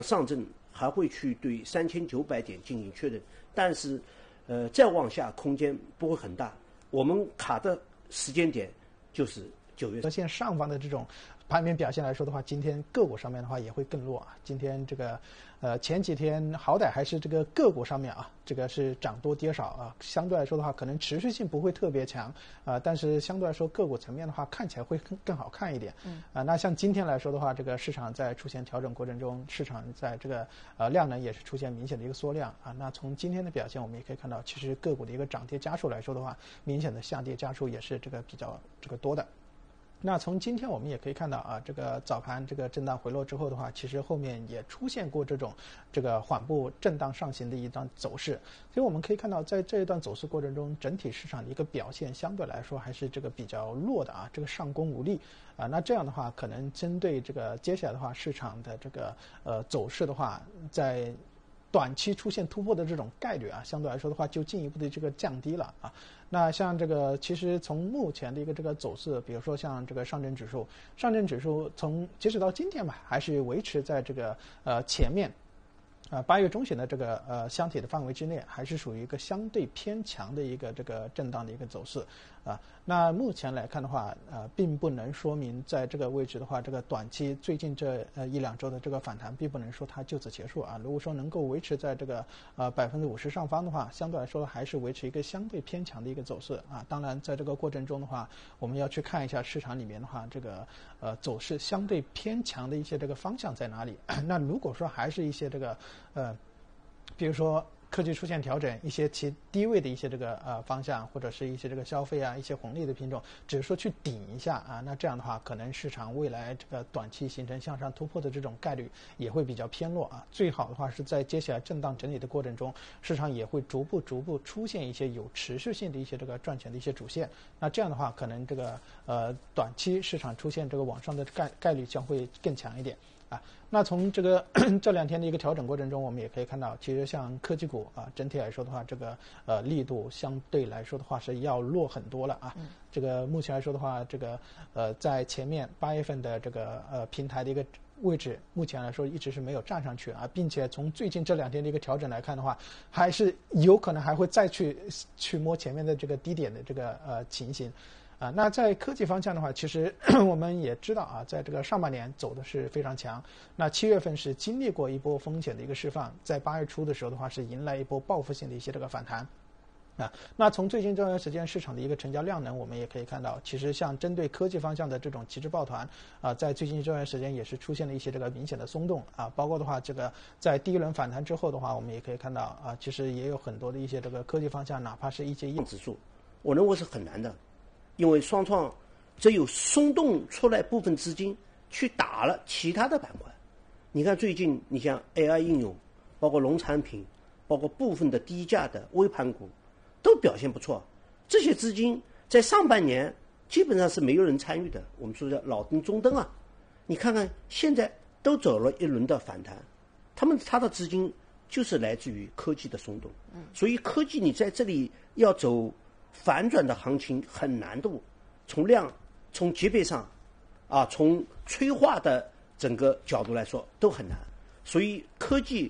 上证还会去对3900点进行确认，但是再往下空间不会很大。我们卡的时间点就是9月。 现上方的这种盘面表现来说的话，今天个股上面的话也会更弱啊。今天这个前几天好歹还是这个个股上面啊，这个是涨多跌少啊，相对来说的话可能持续性不会特别强但是相对来说个股层面的话看起来会更好看一点。那像今天来说的话，这个市场在出现调整过程中，市场在这个量能也是出现明显的一个缩量啊。那从今天的表现我们也可以看到，其实个股的一个涨跌家数来说的话，明显的下跌家数也是这个比较多的。那从今天我们也可以看到啊，这个早盘这个震荡回落之后的话，其实后面也出现过这个缓步震荡上行的一段走势。所以我们可以看到，在这一段走势过程中，整体市场的一个表现相对来说还是这个比较弱的啊，这个上攻无力啊。那这样的话，可能针对这个接下来的话，市场的这个走势的话，在短期出现突破的这种概率啊，相对来说的话就进一步的这个降低了啊。那像这个其实从目前的一个这个走势，比如说像这个上证指数从截止到今天吧，还是维持在这个前面8月中旬的这个箱体的范围之内，还是属于一个相对偏强的一个这个震荡的一个走势啊。那目前来看的话，并不能说明在这个位置的话，这个短期最近这1-2周的这个反弹，并不能说它就此结束啊。如果说能够维持在这个50%上方的话，相对来说还是维持一个相对偏强的一个走势啊。当然，在这个过程中的话，我们要去看一下市场里面的话，这个走势相对偏强的一些这个方向在哪里。那如果说还是一些这个比如说科技出现调整，一些其低位的一些这个方向，或者是一些这个消费啊，一些红利的品种，只是说去顶一下啊，那这样的话，可能市场未来这个短期形成向上突破的这种概率也会比较偏弱啊。最好的话是在接下来震荡整理的过程中，市场也会逐步出现一些有持续性的一些这个赚钱的一些主线。那这样的话，可能这个短期市场出现这个往上的概率将会更强一点。那从这个这2天的一个调整过程中，我们也可以看到，其实像科技股啊，整体来说的话，这个力度相对来说的话是要弱很多了啊。这个目前来说的话，这个在前面8月份的这个平台的一个位置，目前来说一直是没有站上去啊，并且从最近这2天的一个调整来看的话，还是有可能还会再去摸前面的这个低点的这个情形。那在科技方向的话，其实我们也知道啊，在这个上半年走的是非常强。那7月份是经历过一波风险的一个释放，在8月初的时候的话，是迎来一波报复性的一些这个反弹。那从最近这段时间市场的一个成交量能，我们也可以看到，其实像针对科技方向的这种旗帜抱团在最近这段时间也是出现了一些这个明显的松动啊，包括的话，这个在第一轮反弹之后的话，我们也可以看到啊，其实也有很多的一些这个科技方向，哪怕是一些指数，我认为是很难的。因为双创只有松动出来部分资金去打了其他的板块。你看最近你像 AI 应用，包括农产品，包括部分的低价的微盘股都表现不错。这些资金在上半年基本上是没有人参与的，我们说叫老灯中灯啊。你看看现在都走了一轮的反弹，它的资金就是来自于科技的松动。所以科技你在这里要走反转的行情很难度，从量、从级别上，从催化的整个角度来说都很难。所以科技